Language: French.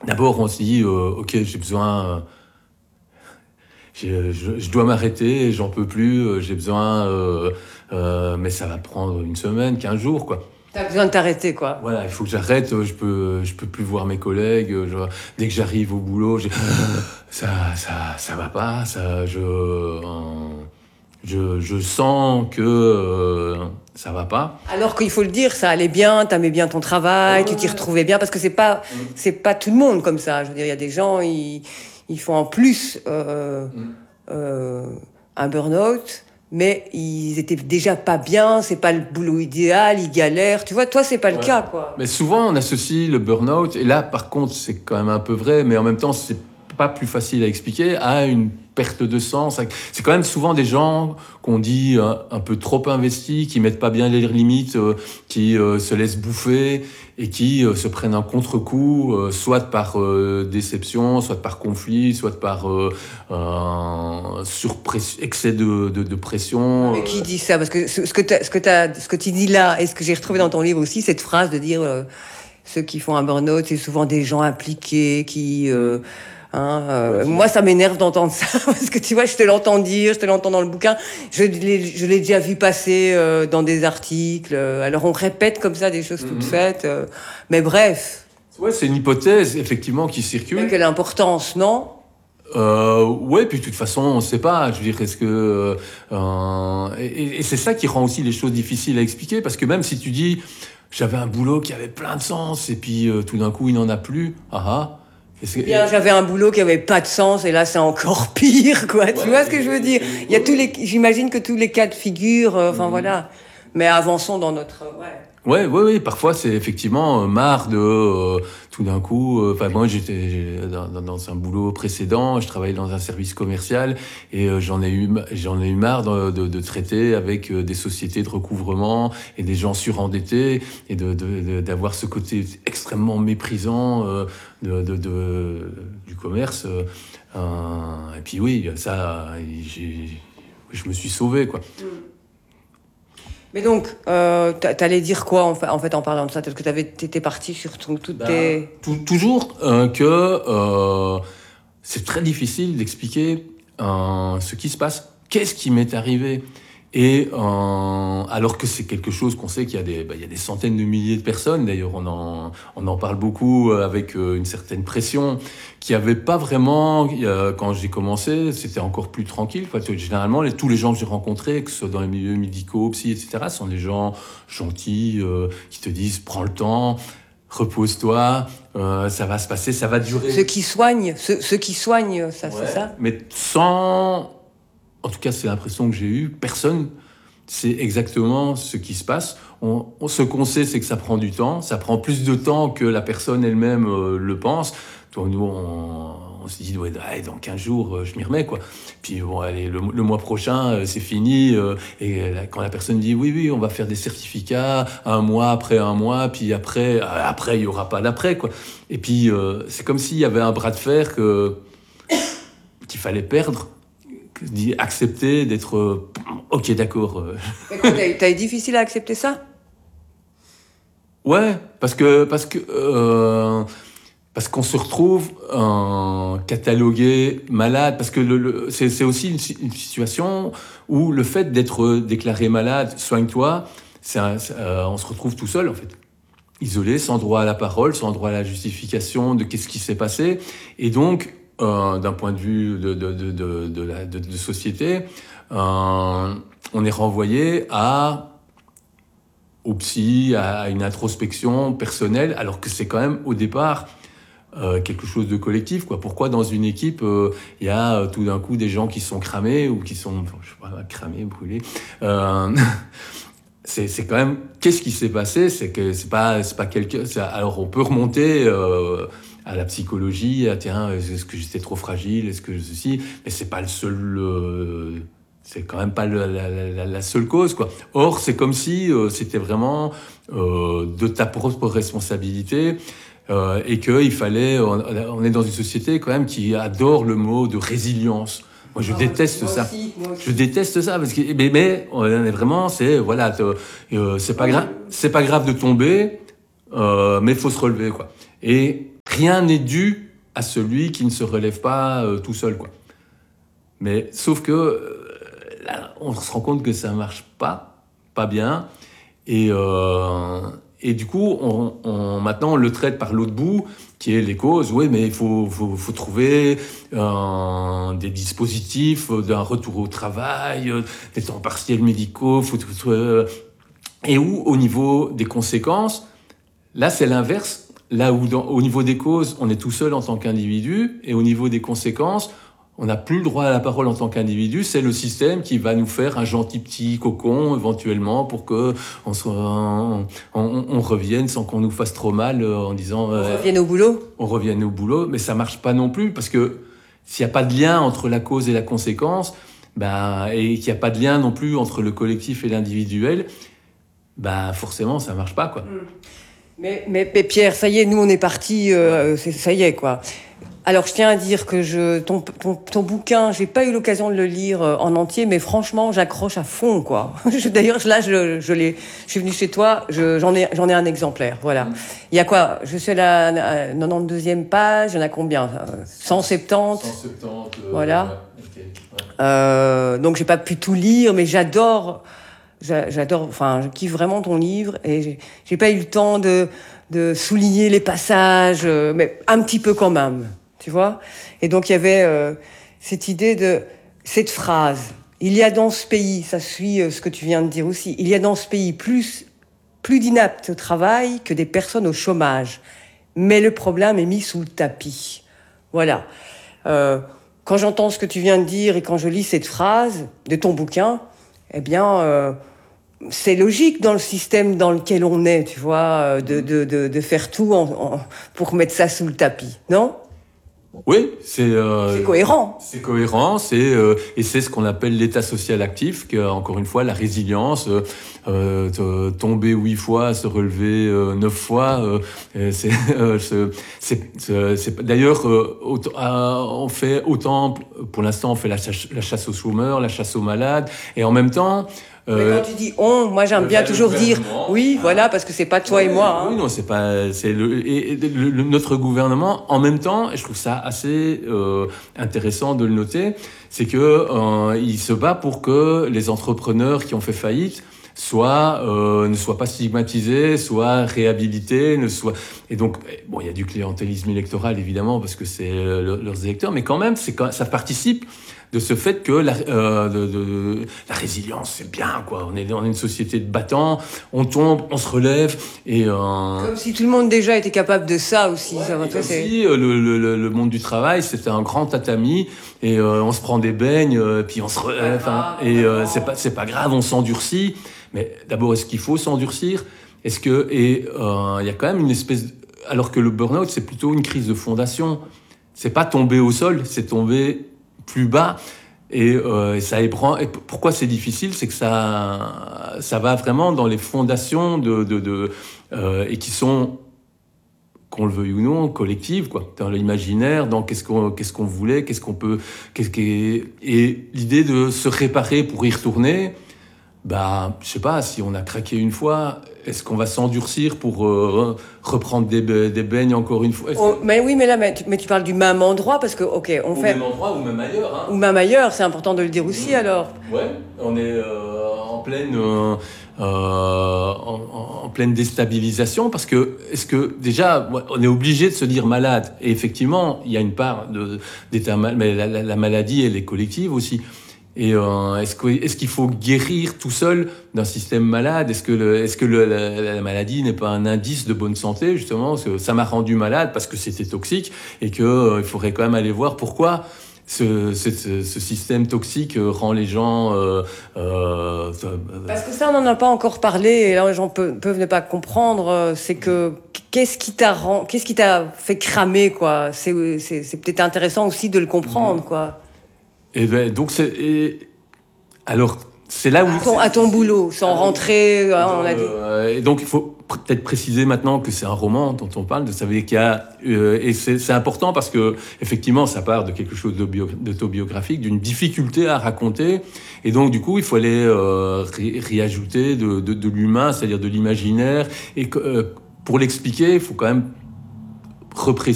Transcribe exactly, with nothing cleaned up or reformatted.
d'abord, on se dit, euh, ok, j'ai besoin, euh, j'ai, je, je dois m'arrêter, j'en peux plus, euh, j'ai besoin, euh, euh, mais ça va prendre une semaine, quinze jours, quoi. T'as besoin de t'arrêter, quoi. Voilà, il faut que j'arrête, je peux, je peux plus voir mes collègues, je, dès que j'arrive au boulot, j'ai, ça, ça, ça va pas, ça, je, euh, je, je sens que euh, ça va pas. Alors qu'il faut le dire, ça allait bien, t'aimais bien ton travail, Ouais. tu t'y retrouvais bien, parce que c'est pas, Mm. c'est pas tout le monde comme ça. Je veux dire, il y a des gens, ils, ils font en plus euh, Mm. euh, un burn-out, mais ils étaient déjà pas bien, c'est pas le boulot idéal, ils galèrent. Tu vois, toi, c'est pas le Ouais. cas, quoi. Mais souvent, on associe le burn-out, et là, par contre, c'est quand même un peu vrai, mais en même temps, c'est pas plus facile à expliquer, à une perte de sens. C'est quand même souvent des gens qu'on dit euh, un peu trop investis, qui mettent pas bien les limites, euh, qui euh, se laissent bouffer et qui euh, se prennent un contre-coup, euh, soit par euh, déception, soit par conflit, soit par euh, euh, surpress- excès de, de, de pression. Mais qui dit ça? Parce que ce, ce que t'as, ce que t'as, ce que tu dis là, et ce que j'ai retrouvé dans ton livre aussi, cette phrase de dire euh, ceux qui font un burn-out, c'est souvent des gens impliqués, qui... Euh, Hein, euh, Ouais, moi, ça m'énerve d'entendre ça parce que tu vois, je te l'entends dire, je te l'entends dans le bouquin, je l'ai, je l'ai déjà vu passer euh, dans des articles. Euh, alors, on répète comme ça des choses toutes Mm-hmm. faites, euh, mais bref. Ouais, c'est une hypothèse effectivement qui circule. Quelle importance, non? Euh, ouais, puis de toute façon, on ne sait pas. Je veux dire, est-ce que euh, et, et c'est ça qui rend aussi les choses difficiles à expliquer, parce que même si tu dis, j'avais un boulot qui avait plein de sens, et puis euh, tout d'un coup, il n'en a plus. Ah ah. Et c'est- Bien, j'avais un boulot qui avait pas de sens et là c'est encore pire, quoi. Ouais, Tu vois ce que je veux dire? Il y a ouais. tous les, j'imagine que tous les cas de figure, euh, enfin Mhm. voilà. Mais avançons dans notre, ouais. Ouais, ouais, ouais. Parfois, c'est effectivement euh, marre de euh, tout d'un coup. Enfin, euh, moi, j'étais j'ai- dans, dans- dans un boulot précédent. Je travaillais dans un service commercial et euh, j'en ai eu, j'en ai eu marre de, de, de traiter avec euh, des sociétés de recouvrement et des gens surendettés et de, de, de- d'avoir ce côté extrêmement méprisant euh, de, de, de, du commerce. Euh, euh, et puis oui, ça, j'ai, je me suis sauvé, quoi. Mais donc, euh, t'a- t'allais dire quoi en fait en, fait, en parlant de ça? Parce que t'avais, t'étais parti sur ton, toutes Ben, tes... tou- toujours euh, que euh, c'est très difficile d'expliquer euh, ce qui se passe. Qu'est-ce qui m'est arrivé? Et euh, alors que c'est quelque chose qu'on sait qu'il y a des, bah, il y a des centaines de milliers de personnes, d'ailleurs on en, on en parle beaucoup avec euh, une certaine pression, qui avait pas vraiment, euh, quand j'ai commencé, c'était encore plus tranquille. Quoi. Généralement, les, tous les gens que j'ai rencontrés, que ce soit dans les milieux médicaux, psy, et cetera, sont des gens gentils, euh, qui te disent prends le temps, repose-toi, euh, ça va se passer, ça va durer. Ceux qui soignent, ceux, ceux qui soignent, ça, Ouais, c'est ça? mais sans... En tout cas, c'est l'impression que j'ai eue. Personne sait exactement ce qui se passe. On, on, ce qu'on sait, c'est que ça prend du temps. Ça prend plus de temps que la personne elle-même euh, le pense. Donc nous, on, on se dit, ouais, dans quinze jours, euh, je m'y remets, quoi. Puis bon, allez, le, le mois prochain, euh, c'est fini. Euh, et euh, quand la personne dit, oui, oui, on va faire des certificats, un mois après un mois, puis après, euh, après, il n'y aura pas d'après, quoi. Et puis, euh, c'est comme s'il y avait un bras de fer que, qu'il fallait perdre. Dit accepter d'être euh, ok, d'accord. Euh. T'as, t'as eu difficile à accepter ça? Ouais, parce que parce que euh, parce qu'on se retrouve euh, catalogué malade, parce que le, le, c'est, c'est aussi une, une situation où le fait d'être déclaré malade, soigne-toi, c'est un, c'est, euh, on se retrouve tout seul en fait, isolé, sans droit à la parole, sans droit à la justification de qu'est-ce qui s'est passé, et donc Euh, d'un point de vue de, de, de, de, de, la, de, de société, euh, on est renvoyé à, au psy, à une introspection personnelle, alors que c'est quand même au départ euh, quelque chose de collectif, quoi. Pourquoi dans une équipe, il euh, y a euh, tout d'un coup des gens qui sont cramés ou qui sont, je sais pas, cramés, brûlés euh, c'est, c'est quand même, qu'est-ce qui s'est passé? C'est que c'est pas, c'est pas quelqu'un. C'est, alors on peut remonter euh, à la psychologie, à tiens, est-ce que j'étais trop fragile, est-ce que ceci, mais c'est pas le seul, euh, c'est quand même pas le, la, la, la seule cause, quoi. Or, c'est comme si euh, c'était vraiment euh, de ta propre responsabilité euh, et que il fallait, on, on est dans une société quand même qui adore le mot de résilience. Moi, je ah, déteste moi ça. Aussi, moi aussi. Je déteste ça parce que, mais, mais on est vraiment, c'est voilà, euh, c'est pas grave, c'est pas grave de tomber, euh, mais faut se relever, quoi. Et rien n'est dû à celui qui ne se relève pas euh, tout seul, quoi. Mais sauf que euh, là, on se rend compte que ça marche pas, pas bien, et euh, et du coup, on, on, maintenant, on le traite par l'autre bout, qui est les causes. Oui, mais il faut, faut, faut trouver euh, des dispositifs d'un retour au travail, euh, des temps partiels médicaux, faut, faut, euh, et où, au niveau des conséquences, là, c'est l'inverse. Là où, dans, au niveau des causes, on est tout seul en tant qu'individu, et au niveau des conséquences, on n'a plus le droit à la parole en tant qu'individu. C'est le système qui va nous faire un gentil petit cocon, éventuellement, pour que on, soit, on, on, on revienne sans qu'on nous fasse trop mal en disant... On euh, revienne au boulot. On revienne au boulot, mais ça marche pas non plus, parce que s'il n'y a pas de lien entre la cause et la conséquence, ben, et qu'il n'y a pas de lien non plus entre le collectif et l'individuel, ben, forcément, ça marche pas, quoi. Mais, mais, mais Pierre, ça y est, nous, on est partis, euh, ça y est, quoi. Alors, je tiens à dire que je, ton, ton, ton bouquin, j'ai pas eu l'occasion de le lire en entier, mais franchement, j'accroche à fond, quoi. D'ailleurs, là, je, je l'ai, je suis venue chez toi, je, j'en ai, j'en ai un exemplaire, voilà. Mmh. Il y a quoi? Je suis à la, la quatre-vingt-douzième page, il y en a combien? cent soixante-dix? cent soixante-dix. Euh, voilà. Ouais, okay, ouais. Euh, donc, j'ai pas pu tout lire, mais j'adore, j'adore, enfin, je kiffe vraiment ton livre, et j'ai, j'ai pas eu le temps de, de souligner les passages, mais un petit peu quand même. Tu vois? Et donc, il y avait euh, cette idée de... Cette phrase. Il y a dans ce pays, ça suit euh, ce que tu viens de dire aussi, il y a dans ce pays plus, plus d'inaptes au travail que des personnes au chômage. Mais le problème est mis sous le tapis. Voilà. Euh, quand j'entends ce que tu viens de dire et quand je lis cette phrase de ton bouquin, eh bien... Euh, c'est logique dans le système dans lequel on est, tu vois, de, de, de, de faire tout en, en, pour mettre ça sous le tapis, non ? Oui, c'est euh, c'est cohérent. C'est cohérent, c'est euh, et c'est ce qu'on appelle l'état social actif, que encore une fois la résilience, euh, euh, tomber huit fois, se relever euh, neuf fois, euh, c'est, euh, c'est, c'est, c'est d'ailleurs euh, autant, euh, on fait autant pour l'instant on fait la chasse, la chasse aux chômeurs, la chasse aux malades, et en même temps. Mais quand tu dis on, moi j'aime bien toujours dire oui, ah. voilà, parce que c'est pas toi oui, et moi. Hein. Oui, non, c'est pas, c'est le, et, et le, le, notre gouvernement. En même temps, et je trouve ça assez euh, intéressant de le noter, c'est que euh, il se bat pour que les entrepreneurs qui ont fait faillite soient euh, ne soient pas stigmatisés, soient réhabilités, ne soient. Et donc, bon, il y a du clientélisme électoral évidemment parce que c'est euh, leurs électeurs, mais quand même, c'est quand ça participe de ce fait que la, euh, de, de, la résilience, c'est bien, quoi. On est, on est une société de battants, on tombe, on se relève, et... Euh... Comme si tout le monde déjà était capable de ça aussi. Ouais, ça va, et toi, comme c'est... si euh, le, le, le monde du travail, c'était un grand tatami, et euh, on se prend des beignes, euh, puis on se relève, enfin, et euh, c'est pas, c'est pas grave, on s'endurcit. Mais d'abord, est-ce qu'il faut s'endurcir ? Est-ce que... Et il euh, y a quand même une espèce... De... Alors que le burn-out, c'est plutôt une crise de fondation. C'est pas tomber au sol, c'est tomber plus bas. Et, euh, et ça ébranle. Et pourquoi c'est difficile, c'est que ça, ça va vraiment dans les fondations de, de, de euh, et qui sont, qu'on le veuille ou non, collectives, quoi. Dans l'imaginaire, dans qu'est-ce qu'on, qu'est-ce qu'on voulait, qu'est-ce qu'on peut, qu'est-ce qui et l'idée de se réparer pour y retourner. Bah, je sais pas, si on a craqué une fois, est-ce qu'on va s'endurcir pour euh, reprendre des, des beignes encore une fois ? Oh, mais oui, mais là, mais tu, mais tu parles du même endroit, parce que, ok, on au fait... Au même endroit ou même ailleurs. Hein. Ou même ailleurs, c'est important de le dire aussi, mmh. alors. Ouais, on est euh, en pleine... Euh, euh, en, en pleine déstabilisation, parce que, est-ce que, déjà, on est obligé de se dire malade, et effectivement, il y a une part de, d'état mal, mais la, la, la maladie, elle est collective aussi. Et euh, est-ce, que, est-ce qu'il faut guérir tout seul d'un système malade ? Est-ce que, le, est-ce que le, la, la maladie n'est pas un indice de bonne santé, justement ? Parce que ça m'a rendu malade parce que c'était toxique et qu'il euh, faudrait quand même aller voir pourquoi ce, ce, ce système toxique rend les gens... Euh, euh, parce que ça, on n'en a pas encore parlé, et là, les gens peuvent, peuvent ne pas comprendre. C'est que qu'est-ce qui t'a, rend, qu'est-ce qui t'a fait cramer, quoi ? c'est, c'est, c'est peut-être intéressant aussi de le comprendre, quoi. Et ben, donc c'est et, alors c'est là où à ton, à ton boulot sans rentrer hein, on a dit. Euh, et donc il faut peut-être préciser maintenant que c'est un roman dont on parle, de savoir qu'il y a euh, et c'est, c'est important parce que effectivement ça part de quelque chose d'autobiographique, d'une difficulté à raconter, et donc du coup il faut aller euh, ré, réajouter de, de, de l'humain, c'est-à-dire de l'imaginaire, et que, euh, pour l'expliquer il faut quand même repré-